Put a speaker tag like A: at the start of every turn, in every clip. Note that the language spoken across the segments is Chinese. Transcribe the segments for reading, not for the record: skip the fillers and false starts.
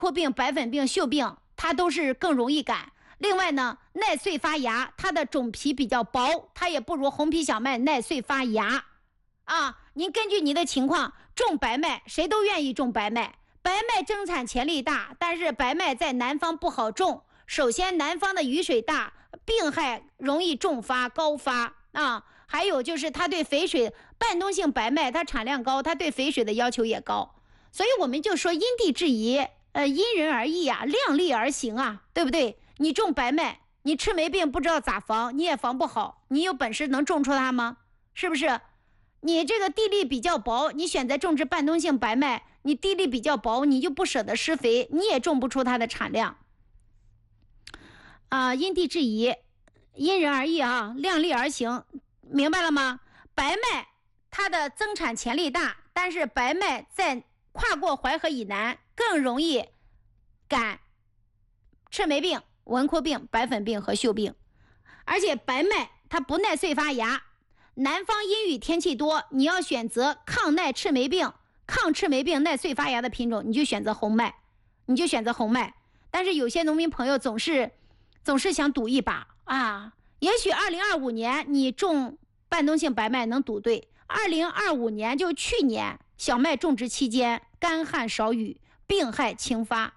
A: 阔病、白粉病、锈病，它都是更容易感。另外呢，耐碎发芽，它的种皮比较薄，它也不如红皮小麦耐碎发芽啊。您根据您的情况种白麦，谁都愿意种白麦。白麦增产潜力大，但是白麦在南方不好种。首先，南方的雨水大，病害容易重发高发啊。还有就是它对肥水，半冬性白麦它产量高，它对肥水的要求也高。所以我们就说因地制宜，因人而异啊，量力而行啊，对不对？你种白麦，你赤霉病不知道咋防，你也防不好，你有本事能种出它吗？是不是？你这个地力比较薄，你选择种植半冬性白麦，你地力比较薄，你就不舍得施肥，你也种不出它的产量啊。因地制宜，因人而异啊，量力而行，明白了吗？白麦它的增产潜力大，但是白麦在跨过淮河以南更容易感赤霉病、文阔病、白粉病和锈病，而且白麦它不耐碎发芽。南方阴雨天气多，你要选择抗耐赤霉病、抗赤霉病耐碎发芽的品种，你就选择红麦，但是有些农民朋友总是想赌一把啊，也许2025年你种半冬性白麦能赌对，2025年就去年小麦种植期间干旱少雨，病害轻发，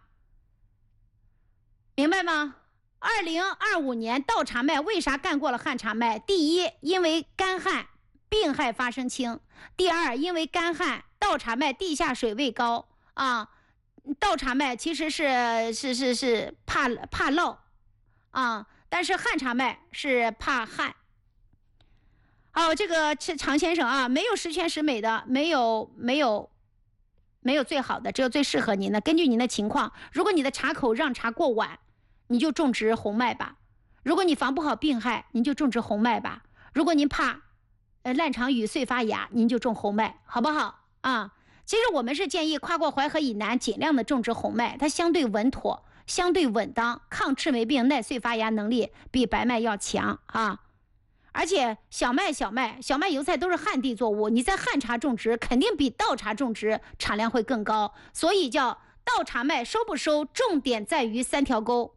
A: 明白吗？2025年稻茬麦为啥干过了旱茬麦？第一，因为干旱病害发生轻；第二，因为干旱稻茬麦地下水位高啊，稻茬麦其实是怕涝啊，但是旱茬麦是怕旱。这个是常先生啊，没有十全十美的，没有最好的，只有最适合您的。根据您的情况，如果你的茬口让茬过晚，你就种植红麦吧；如果你防不好病害，您就种植红麦吧；如果您怕烂场雨碎发芽，您就种红麦，好不好啊？其实我们是建议跨过淮河以南尽量的种植红麦，它相对稳妥，相对稳当，抗赤霉病耐碎发芽能力比白麦要强啊。而且小麦油菜都是旱地作物，你在旱茬种植肯定比稻茬种植产量会更高，所以叫稻茬麦收不收，重点在于3条沟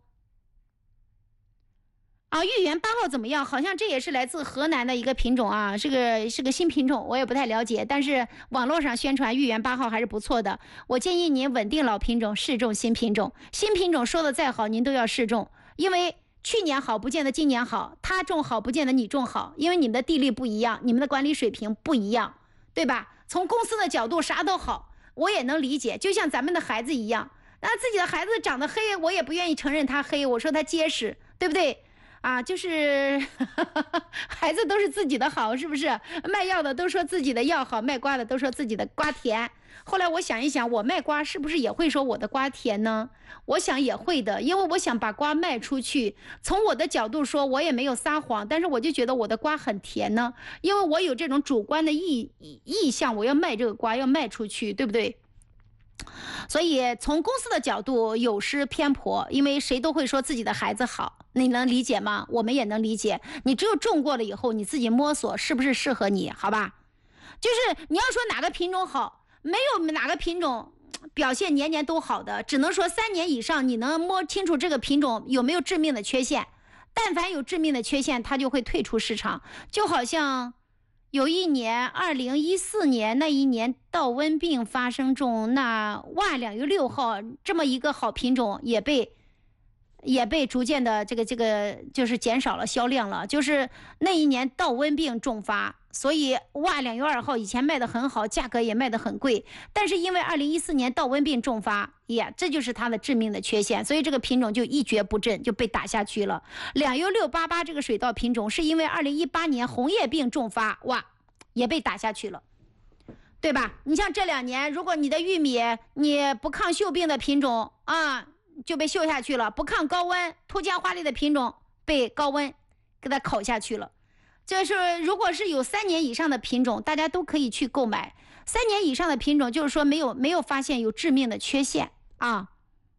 A: 啊。豫园8号怎么样？好像这也是来自河南的一个品种啊，是个新品种，我也不太了解，但是网络上宣传豫园8号还是不错的。我建议您稳定老品种，试种新品种。新品种说的再好，您都要试种，因为去年好不见得今年好，他种好不见得你种好，因为你们的地力不一样，你们的管理水平不一样，对吧？从公司的角度啥都好，我也能理解，就像咱们的孩子一样，那自己的孩子长得黑，我也不愿意承认他黑，我说他结实，对不对啊？就是孩子都是自己的好，是不是？卖药的都说自己的药好，卖瓜的都说自己的瓜甜。后来我想一想，我卖瓜是不是也会说我的瓜甜呢？我想也会的，因为我想把瓜卖出去。从我的角度说，我也没有撒谎，但是我就觉得我的瓜很甜呢，因为我有这种主观的意向，我要卖这个瓜，要卖出去，对不对？所以从公司的角度有失偏颇，因为谁都会说自己的孩子好，你能理解吗？我们也能理解，你只有种过了以后，你自己摸索是不是适合你，好吧？就是你要说哪个品种好，没有哪个品种表现年年都好的，只能说3年以上你能摸清楚这个品种有没有致命的缺陷，但凡有致命的缺陷，它就会退出市场。就好像有一年2014年那一年稻瘟病发生中，那哇2月6号这么一个好品种也被逐渐的这个就是减少了销量了，就是那一年稻瘟病重发，所以哇2月2号以前卖的很好，价格也卖的很贵，但是因为2014年稻瘟病重发，这就是它的致命的缺陷，所以这个品种就一蹶不振，就被打下去了。2U688这个水稻品种是因为2018年红叶病重发，哇也被打下去了，对吧？你像这2年，如果你的玉米你不抗锈病的品种啊，就被锈下去了，不抗高温突加花类的品种被高温给它烤下去了。就是如果是有3年以上的品种，大家都可以去购买。3年以上的品种就是说没有发现有致命的缺陷啊。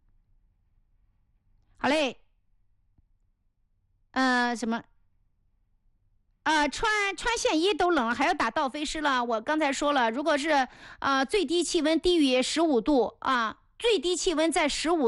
A: 好嘞，什么穿线衣都冷了，还要打倒飞虱了。我刚才说了，如果是最低气温低于15度啊， 最低气温在15